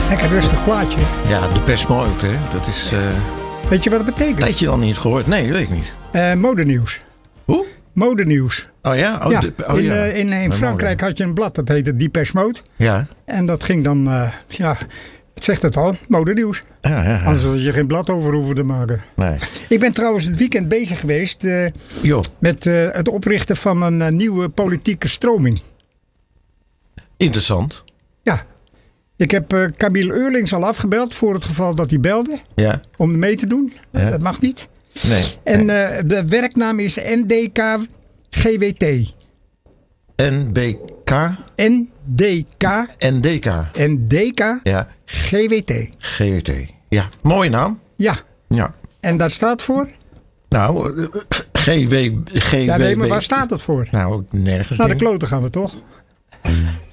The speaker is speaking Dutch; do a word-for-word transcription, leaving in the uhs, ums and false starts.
Lekker rustig plaatje. Ja, de Depeche Mode, hè. Dat is... Uh... Weet je wat dat betekent? Tijdje dan niet gehoord. Nee, dat weet ik niet. Uh, modenieuws. Hoe? Modenieuws. Oh ja? Oh, ja. De, oh, in, ja. Uh, in, in Frankrijk had je een blad, dat heette Depeche Mode. Ja. En dat ging dan, uh, ja, het zegt het al, modenieuws. Ja, ja, ja. Anders had je geen blad over hoeven te maken. Nee. Ik ben trouwens het weekend bezig geweest uh, jo. met uh, het oprichten van een uh, nieuwe politieke stroming. Interessant. Ja. Ik heb uh, Camille Eurlings al afgebeld voor het geval dat hij belde. Ja. Om mee te doen. Ja. Dat mag niet. Nee. En nee. Uh, de werknaam is N D K G W T. N B K? N D K. N D K. N D K. Ja. G W T. G W T. Ja. Mooie naam. Ja. Ja. En dat staat voor? Nou, G W G W. Ja, nee, maar waar staat dat voor? Nou, nergens. Naar de kloten gaan we toch?